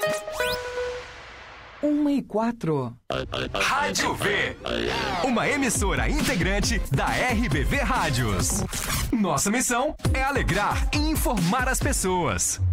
1h04. Rádio V, uma emissora integrante da RBV Rádios. Nossa missão é alegrar e informar as pessoas.